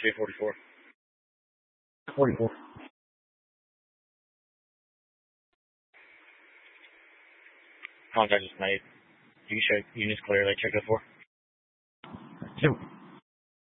J44. 44. Contact is made. You can check units clear. They check it for. 2.